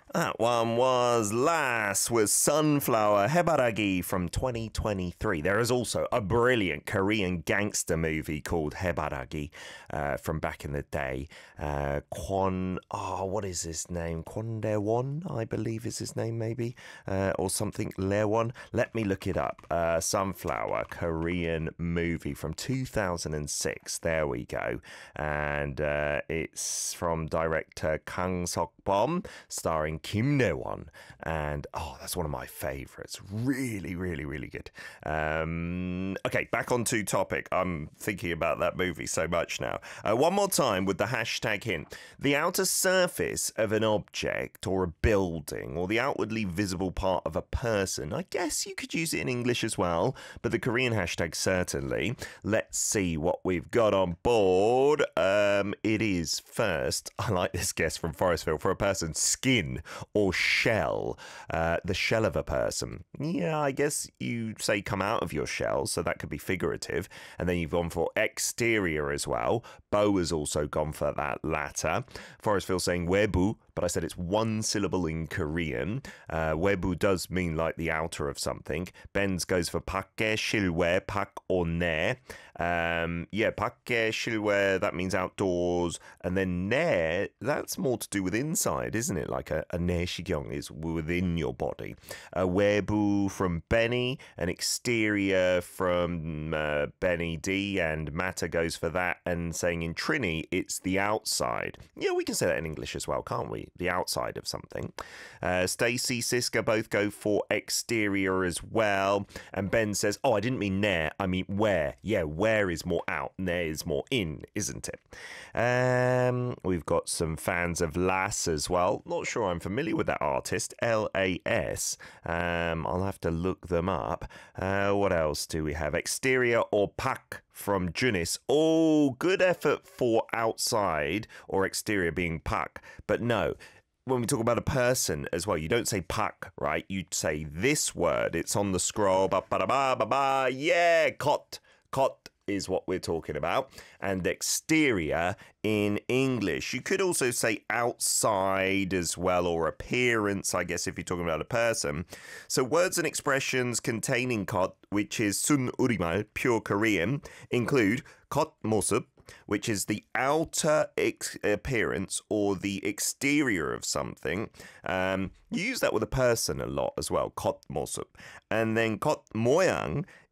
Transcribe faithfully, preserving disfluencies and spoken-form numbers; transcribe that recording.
That one was Lass with Sunflower Hebaragi from twenty twenty-three. There is also a brilliant Korean gangster movie called Hebaragi uh, from back in the day. Uh, Kwon, oh, what is his name? Kwon Dae-won, I believe is his name, maybe, uh, or something. Lewon. Let me look it up. Uh, Sunflower, Korean movie from two thousand six. There we go. And uh, it's from director Kang Sok-bom, starring Kim Ne-won, and oh, that's one of my favourites. Really, really, really good. Um, okay, back onto topic. I'm thinking about that movie so much now. Uh, one more time with the hashtag hint. The outer surface of an object or a building or the outwardly visible part of a person. I guess you could use it in English as well, but the Korean hashtag certainly. Let's see what we've got on board. Um, it is first, I like this guess from Forestville, for a person's skin or shell, uh, the shell of a person. Yeah, I guess you say come out of your shell, so that could be figurative. And then you've gone for exterior as well. Bo has also gone for that latter. Forestville saying webu, but I said it's one syllable in Korean. Uh, webu does mean like the outer of something. Benz goes for 밖에 실외, 밖 or 내. Um, yeah, 밖에 실외, that means outdoors. And then 내, that's more to do with inside, isn't it? Like a, a 내시경 is within your body. Uh, 외부 from Benny, an exterior from uh, Benny D, and Mata goes for that, and saying in Trini, it's the outside. Yeah, we can say that in English as well, can't we? The outside of something. Uh, Stacey, Siska both go for exterior as well. And Ben says, oh, I didn't mean 내, I mean where. Yeah, where is more out, 내 is more in, isn't it? Um, we've got some fans of Lass as well. Not sure I'm familiar with that artist, L A S. Um, I'll have to look them up. Uh, what else do we have? Exterior or 밖 from Junis. Oh, good effort for outside or exterior being 밖. But no, when we talk about a person as well, you don't say 밖, right? You say this word. It's on the scroll. Ba ba ba ba ba. Yeah, 겉. 겉 is what we're talking about. And exterior in English. You could also say outside as well, or appearance, I guess, if you're talking about a person. So words and expressions containing 겉, which is 순 우리말, pure Korean, include 겉모습, which is the outer ex- appearance or the exterior of something. Um, you use that with a person a lot as well, 겉모습. And then 겉모양